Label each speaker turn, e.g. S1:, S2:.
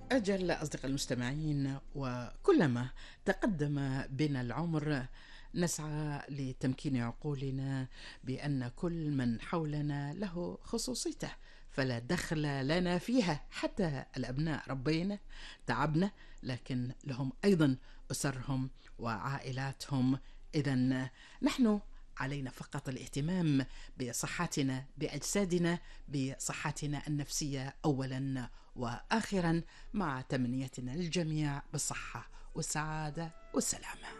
S1: أجل أصدقاء المستمعين، وكلما تقدم بنا العمر نسعى لتمكين عقولنا بأن كل من حولنا له خصوصيته، فلا دخل لنا فيها. حتى الأبناء ربينا تعبنا، لكن لهم أيضا أسرهم وعائلاتهم. إذن نحن علينا فقط الاهتمام بصحتنا، بأجسادنا، بصحتنا النفسية أولا وآخرا، مع تمنيتنا للجميع بالصحة والسعادة والسلامة.